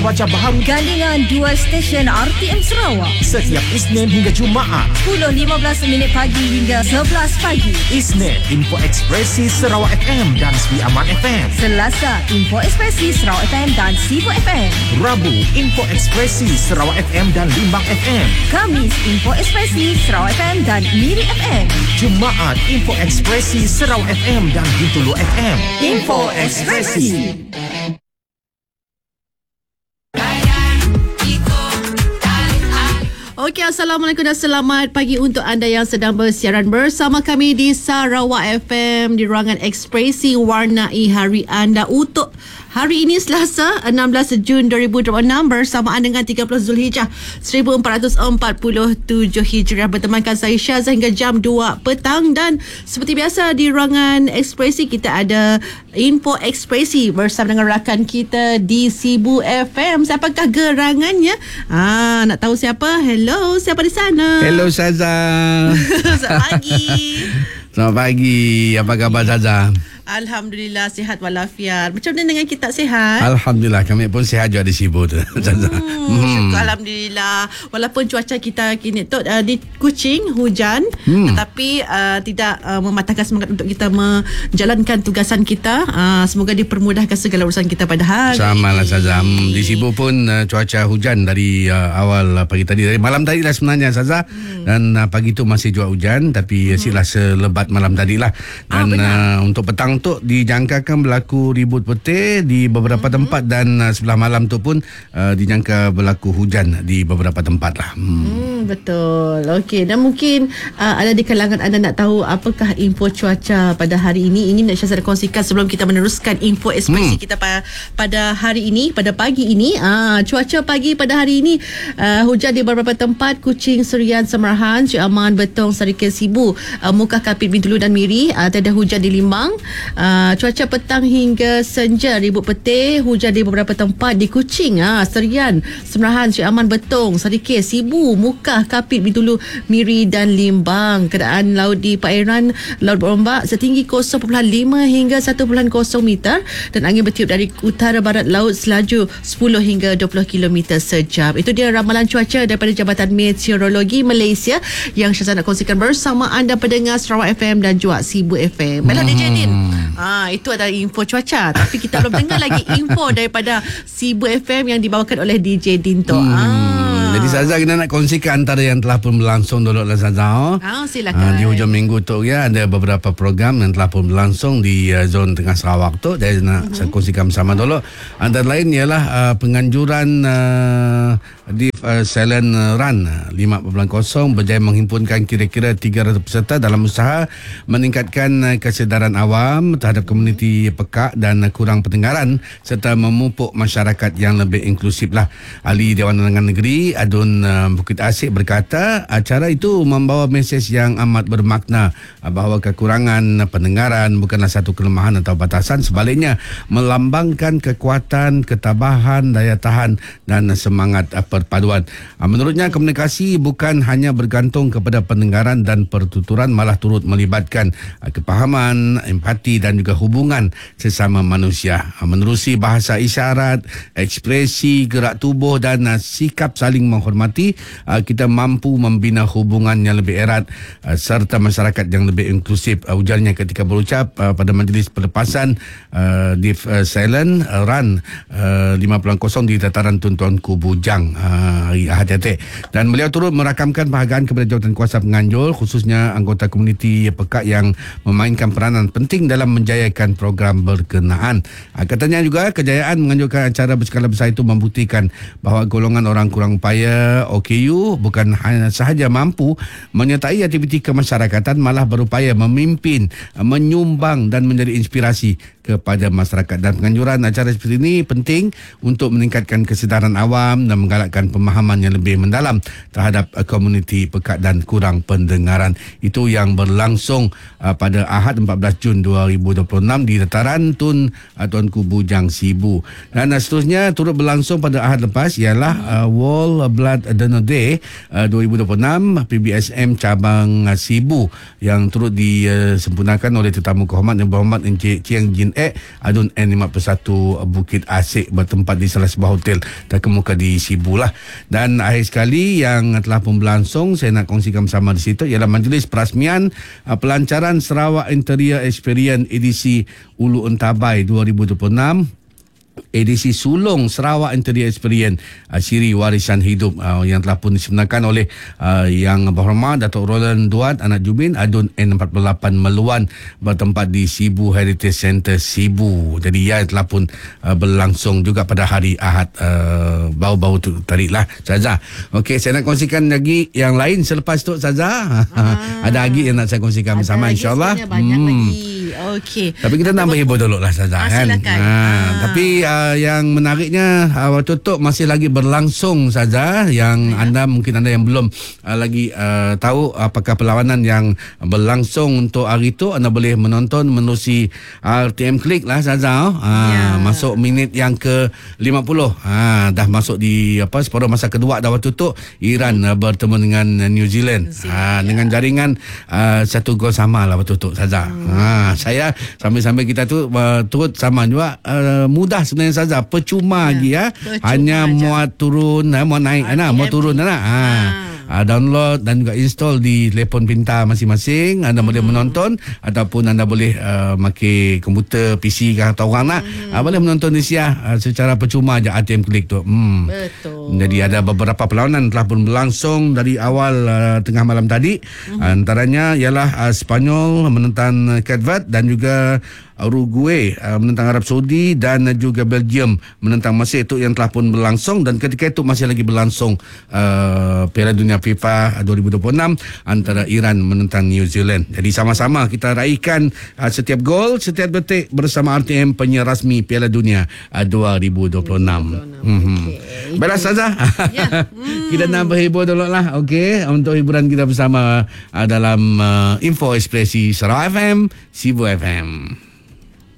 cuaca baharu gandingan dua stesen RTM Sarawak setiap Isnin hingga Jumaat 10.15 pagi hingga 11 pagi. Isnin Info Ekspresi Sarawak FM dan Sri Aman FM. Selasa Info Ekspresi Sarawak FM dan Sibu FM. Rabu Info Ekspresi Sarawak FM dan Limbang FM. Kamis Info Ekspresi Sarawak FM dan Miri FM. Jumaat Info Ekspresi Sarawak FM dan Bintulu FM. Info Ekspresi. Okey, Assalamualaikum dan selamat pagi untuk anda yang sedang bersiaran bersama kami di Sarawak FM di ruangan Ekspresi Warnai hari anda untuk hari ini Selasa 16 Jun 2026 bersamaan dengan 30 Zulhijjah 1447 Hijriah. Bertemankan saya Syazah hingga jam 2 petang dan seperti biasa di ruangan Ekspresi kita ada Info Ekspresi bersama dengan rakan kita di Sibu FM. Siapakah gerangannya? Nak tahu siapa? Hello, siapa di sana? Hello Syazah. Selamat pagi. Selamat pagi. Apa khabar Syazah? Alhamdulillah sihat walafiat. Macam mana dengan kita sihat? Alhamdulillah kami pun sihat juga di Sibu tu. Syukur Alhamdulillah. Walaupun cuaca kita kini tu di Kuching hujan, tetapi tidak mematahkan semangat untuk kita menjalankan tugasan kita. Semoga dipermudahkan segala urusan kita pada hari. Sama lah Syazah. Di Sibu pun cuaca hujan dari awal pagi tadi. Dari malam tadi lah sebenarnya Syazah. Dan pagi tu masih juga hujan. Tapi silah selebat malam tadi lah. Dan untuk petang tu dijangkakan berlaku ribut putih di beberapa tempat dan sebelah malam tu pun dijangka berlaku hujan di beberapa tempat lah. Betul. Okey, dan mungkin ada di kalangan anda nak tahu apakah info cuaca pada hari ini. Ini nak Syazah kongsikan sebelum kita meneruskan info ekspresi kita pada hari ini, pada pagi ini. Cuaca pagi pada hari ini hujan di beberapa tempat, Kuching, Serian, Semarahan, Cik Aman, Betong, Sarikil, Sibu, Mukah, Kapit, Bintulu dan Miri. Tiada hujan di Limbang. Cuaca petang hingga senja ribut petih, hujan di beberapa tempat di Kuching, Serian, Semarahan, Cik Aman, Betong, Sarikil, Sibu, Mukah, Kapit, Bintulu, Miri dan Limbang. Keadaan laut di perairan laut berombak setinggi 0.5 hingga 1.0 meter dan angin bertiup dari utara barat laut selaju 10 hingga 20 km sejam. Itu dia ramalan cuaca daripada Jabatan Meteorologi Malaysia yang Syazah nak kongsikan bersama anda pendengar Sarawak FM dan juga Sibu FM. Baiklah DJ Din. Itu adalah info cuaca. Tapi kita belum dengar lagi info daripada Sibu FM yang dibawakan oleh DJ Dinto. Jadi Syazah kita nak kongsikan antara yang telah pun berlangsung dulu lah Syazah. Silakan. Di hujung minggu tu ya ada beberapa program yang telah pun berlangsung di zon Tengah Sarawak tu. Saya nak saya kongsikan bersama dulu. Antara lain ialah penganjuran di Silent Run 5.0 berjaya menghimpunkan kira-kira 300 peserta dalam usaha meningkatkan kesedaran awam terhadap komuniti pekak dan kurang pendengaran serta memupuk masyarakat yang lebih inklusif lah. Ahli Dewan Undangan Negeri Adun Bukit Asik berkata acara itu membawa mesej yang amat bermakna bahawa kekurangan pendengaran bukanlah satu kelemahan atau batasan, sebaliknya melambangkan kekuatan, ketabahan, daya tahan dan semangat perpaduan. Menurutnya komunikasi bukan hanya bergantung kepada pendengaran dan pertuturan, malah turut melibatkan kepahaman, empati dan juga hubungan sesama manusia. Menerusi bahasa isyarat, ekspresi, gerak tubuh dan sikap saling menghormati, kita mampu membina hubungan yang lebih erat serta masyarakat yang lebih inklusif, ujarnya ketika berucap pada majlis pelepasan di Silent Run 5.0 di dataran Tuntuanku Bujang hari Ahad Yatik. Dan beliau turut merakamkan penghargaan kepada jawatan kuasa penganjur khususnya anggota komuniti pekak yang memainkan peranan penting dalam menjayakan program berkenaan. Katanya juga kejayaan menganjurkan acara berskala besar itu membuktikan bahawa golongan orang kurang upaya OKU bukan hanya sahaja mampu menyertai aktiviti kemasyarakatan, malah berupaya memimpin, menyumbang dan menjadi inspirasi kepada masyarakat. Dan penganjuran acara seperti ini penting untuk meningkatkan kesedaran awam dan menggalakkan pemahaman yang lebih mendalam terhadap komuniti pekak dan kurang pendengaran. Itu yang berlangsung pada Ahad 14 Jun 2026 di dataran Tuanku Bujang Sibu. Dan seterusnya turut berlangsung pada Ahad lepas ialah World Blood Donor Day 2026 PBSM cabang Sibu yang turut disempurnakan oleh tetamu kehormat yang berhormat Encik Chiang Jin Adun N51 Bukit Asik bertempat di salah sebuah hotel terkemuka di Sibu lah. Dan akhir sekali yang telah pun berlangsung, saya nak kongsikan bersama di situ ialah majlis perasmian pelancaran Sarawak Interior Experience edisi Ulu Entabai 2026, edisi sulung Sarawak Interior Experience Siri Warisan Hidup yang telah pun disebenarkan oleh Yang Berhormat Datuk Roland Duat Anak Jubin Adun N48 Meluan bertempat di Sibu Heritage Centre Sibu. Jadi ia telah pun berlangsung juga pada hari Ahad baru-baru tu tadi lah Saza. Okey, saya nak kongsikan lagi yang lain selepas tu Saza. Ada lagi yang nak saya kongsikan bersama insyaAllah. Banyak lagi. Okey. Tapi kita nak berhibur dulu lah Saza kan. Silakan. Tapi yang menariknya tutup masih lagi berlangsung saja. Yang anda yang belum lagi tahu apakah perlawanan yang berlangsung untuk hari itu, anda boleh menonton menerusi RTM Klik lah saja. Masuk minit yang ke 50. Dah masuk di separuh masa kedua dah waktu tu Iran bertemu dengan New Zealand. Dengan jaringan 1 gol sama lah waktu tu saja. Saya sambil-sambil kita tu turut sama juga mudah sebenarnya saja, percuma lagi hanya muat turun muat naik muat turun download dan juga install di telefon pintar masing-masing. Anda boleh menonton ataupun anda boleh pakai komputer PC atau orang nak boleh menonton di secara percuma je RTM Klik tu. Betul. Jadi ada beberapa perlawanan telah pun berlangsung dari awal tengah malam tadi. Antaranya ialah Spanyol menentang Cape Verde dan juga Uruguay menentang Arab Saudi dan juga Belgium menentang Mesir. Itu yang telah pun berlangsung, dan ketika itu masih lagi berlangsung Piala Dunia FIFA 2026 antara Iran menentang New Zealand. Jadi sama-sama kita raikan setiap gol, setiap detik bersama RTM, penyiar rasmi Piala Dunia 2026. Baiklah saja. Kita nak berhibur dulu lah. Okey, untuk hiburan kita bersama dalam Info Ekspresi Sarawak FM, Sibu FM.